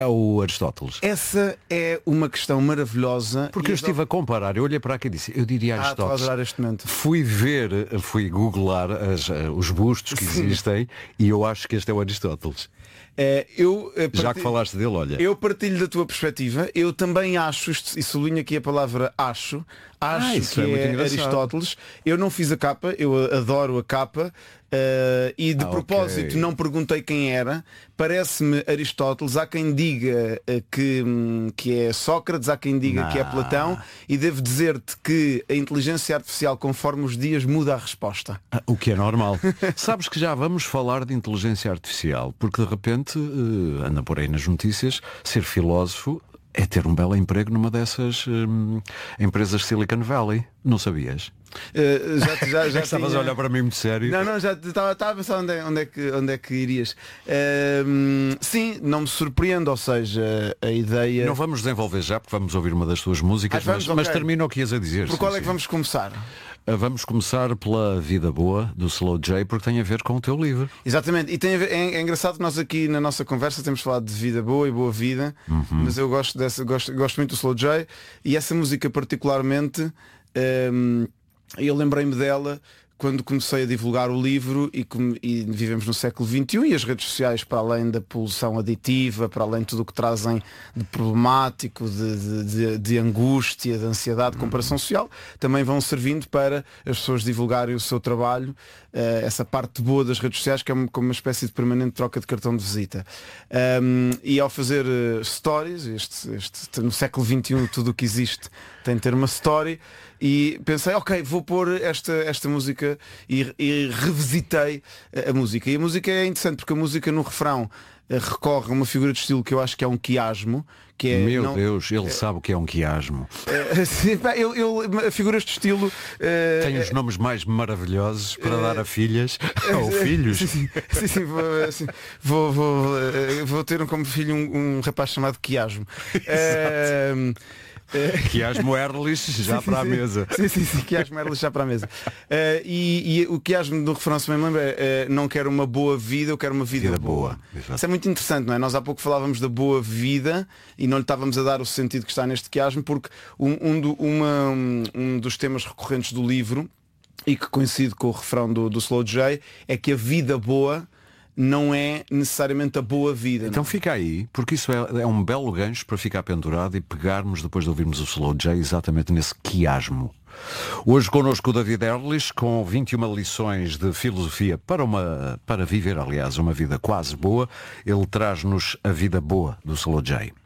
É o Aristóteles. Essa é uma questão maravilhosa. Porque eu estive a comparar, eu olhei para aqui e disse, eu diria Aristóteles. Estou a adorar este momento. Fui googlar os bustos que existem e eu acho que este é o Aristóteles. Já que falaste dele, olha. Eu partilho da tua perspectiva. Eu também acho, e sublinho aqui a palavra acho que é Aristóteles. Eu não fiz a capa, eu adoro a capa. E de propósito não perguntei quem era. Parece-me Aristóteles. Há quem diga que é Sócrates, há quem diga que é Platão. E devo dizer-te que a inteligência artificial, conforme os dias, muda a resposta. O que é normal. Sabes que já vamos falar de inteligência artificial, porque de repente anda por aí nas notícias, ser filósofo é ter um belo emprego numa dessas empresas Silicon Valley. Não sabias? Já estavas a olhar para mim muito sério. Não, já estava a pensar onde é que irias. Sim, não me surpreende, ou seja, a ideia. Não vamos desenvolver já, porque vamos ouvir uma das tuas músicas, mas termina o que ias a dizer. Por qual é que vamos começar? Vamos começar pela Vida Boa, do Slow J, porque tem a ver com o teu livro. Exatamente, e tem a ver, é engraçado que nós aqui na nossa conversa temos falado de vida boa e boa vida, mas eu gosto muito do Slow J, e essa música particularmente, eu lembrei-me dela quando comecei a divulgar o livro e vivemos no século XXI e as redes sociais, para além da poluição aditiva, para além de tudo o que trazem de problemático, de angústia, de ansiedade, de comparação social, também vão servindo para as pessoas divulgarem o seu trabalho, essa parte boa das redes sociais, que é como uma espécie de permanente troca de cartão de visita. E ao fazer stories, no século XXI tudo o que existe tem de ter uma story, e pensei, ok, vou pôr esta música e revisitei a música. E a música é interessante porque a música no refrão recorre a uma figura de estilo que eu acho que é um quiasmo. Que é, Meu Deus, ele sabe o que é um quiasmo. Figuras de estilo tem os nomes mais maravilhosos para dar a filhas ou filhos. Sim, vou ter como filho um rapaz chamado Quiasmo. Quiasmo Erlich já para a mesa. Sim, Quiasmo Erlich já para a mesa. E o quiasmo do refrão, se me lembra, não quero uma boa vida, eu quero uma vida boa. Isso é muito interessante, não é? Nós há pouco falávamos da boa vida e não lhe estávamos a dar o sentido que está neste quiasmo, porque um dos temas recorrentes do livro, e que coincide com o refrão do Slow J, é que a vida boa não é necessariamente a boa vida. Então não? Fica aí, porque isso é um belo gancho para ficar pendurado e pegarmos, depois de ouvirmos o Slow J, exatamente nesse quiasmo. Hoje connosco o David Erlich, com 21 lições de filosofia para viver, aliás, uma vida quase boa. Ele traz-nos a vida boa do Slow J.